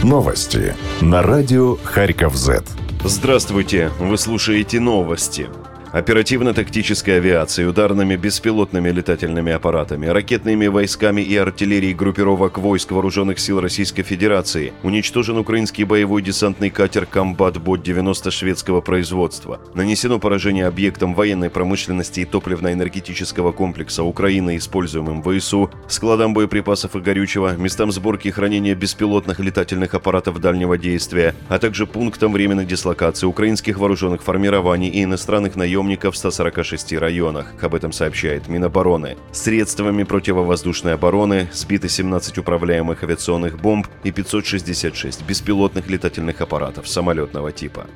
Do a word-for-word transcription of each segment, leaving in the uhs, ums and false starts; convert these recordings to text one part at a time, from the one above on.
Новости на радио Харьков-Зет. Здравствуйте, вы слушаете новости. Оперативно-тактической авиацией, ударными беспилотными летательными аппаратами, ракетными войсками и артиллерией группировок войск Вооруженных сил Российской Федерации уничтожен украинский боевой десантный катер «Комбат-Бот девяносто» шведского производства. Нанесено поражение объектам военной промышленности и топливно-энергетического комплекса Украины, используемым ВСУ, складам боеприпасов и горючего, местам сборки и хранения беспилотных летательных аппаратов дальнего действия, а также пунктам временной дислокации украинских вооруженных формирований и иностранных наемников в ста сорока шести районах. Об этом сообщает Минобороны. Средствами противовоздушной обороны сбиты семнадцать управляемых авиационных бомб и пятьсот шестьдесят шесть беспилотных летательных аппаратов самолетного типа.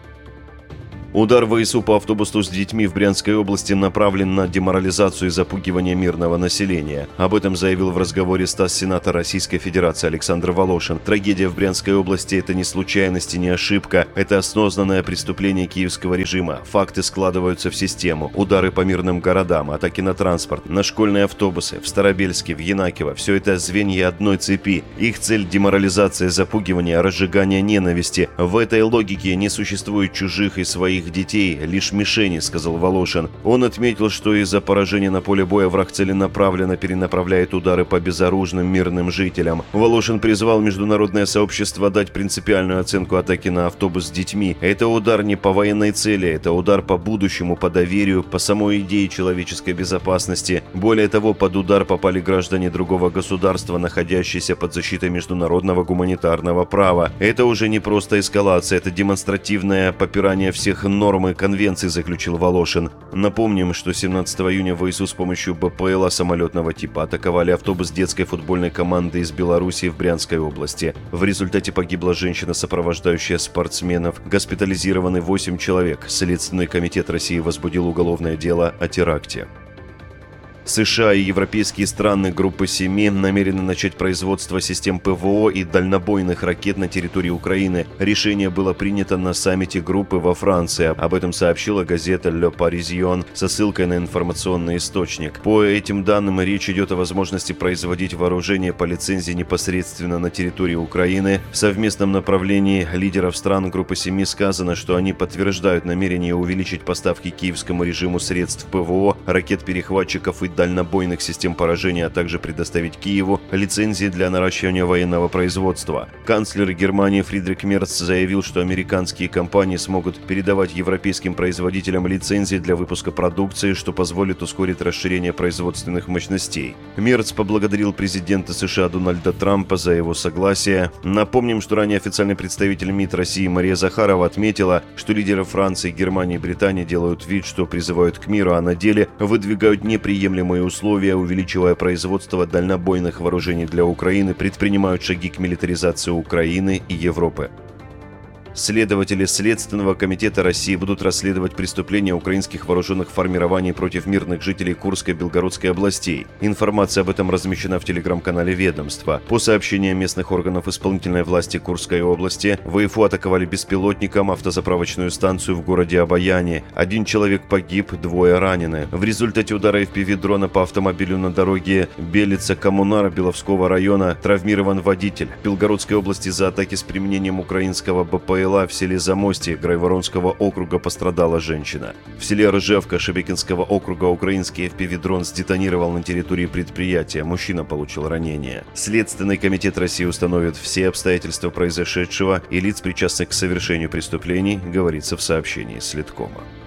Удар ВСУ по автобусу с детьми в Брянской области направлен на деморализацию и запугивание мирного населения. Об этом заявил в разговоре с ТАСС сенатор Российской Федерации Александр Волошин. Трагедия в Брянской области – это не случайность и не ошибка, это осознанное преступление киевского режима. Факты складываются в систему. Удары по мирным городам, атаки на транспорт, на школьные автобусы, в Старобельске, в Янакиево – все это звенья одной цепи. Их цель – деморализация, запугивание, разжигание ненависти. В этой логике не существует чужих и своих детей, лишь мишени, сказал Волошин. Он отметил, что из-за поражения на поле боя враг целенаправленно перенаправляет удары по безоружным мирным жителям. Волошин призвал международное сообщество дать принципиальную оценку атаке на автобус с детьми. Это удар не по военной цели, это удар по будущему, по доверию, по самой идее человеческой безопасности. Более того, под удар попали граждане другого государства, находящиеся под защитой международного гуманитарного права. Это уже не просто эскалация, это демонстративное попирание всех нормы конвенции, заключил Волошин. Напомним, что семнадцатого июня ВСУ с помощью БПЛА самолетного типа атаковали автобус детской футбольной команды из Белоруссии в Брянской области. В результате погибла женщина, сопровождающая спортсменов. Госпитализированы восемь человек. Следственный комитет России возбудил уголовное дело о теракте. США и европейские страны группы семи намерены начать производство систем ПВО и дальнобойных ракет на территории Украины. Решение было принято на саммите группы во Франции. Об этом сообщила газета Le Parisien со ссылкой на информационный источник. По этим данным речь идет о возможности производить вооружение по лицензии непосредственно на территории Украины. В совместном направлении лидеров стран группы семи сказано, что они подтверждают намерение увеличить поставки киевскому режиму средств ПВО, ракет-перехватчиков и дальнобойных систем поражения, а также предоставить Киеву лицензии для наращивания военного производства. Канцлер Германии Фридрих Мерц заявил, что американские компании смогут передавать европейским производителям лицензии для выпуска продукции, что позволит ускорить расширение производственных мощностей. Мерц поблагодарил президента США Дональда Трампа за его согласие. Напомним, что ранее официальный представитель МИД России Мария Захарова отметила, что лидеры Франции, Германии и Британии делают вид, что призывают к миру, а на деле выдвигают неприемлемые условия, увеличивая производство дальнобойных вооружений для Украины, предпринимают шаги к милитаризации Украины и Европы. Следователи Следственного комитета России будут расследовать преступления украинских вооруженных формирований против мирных жителей Курской и Белгородской областей. Информация об этом размещена в телеграм-канале ведомства. По сообщениям местных органов исполнительной власти Курской области, ВФУ атаковали беспилотником автозаправочную станцию в городе Обаяне. Один человек погиб, двое ранены. В результате удара эф пи ви-дрона по автомобилю на дороге Белица-Коммунара Беловского района травмирован водитель. В Белгородской области за атаки с применением украинского БПЛА в селе Замостье Грайворонского округа пострадала женщина. В селе Ржевка Шебекинского округа украинский эф пи ви-дрон сдетонировал на территории предприятия. Мужчина получил ранение. Следственный комитет России установит все обстоятельства произошедшего и лиц, причастных к совершению преступлений, говорится в сообщении Следкома.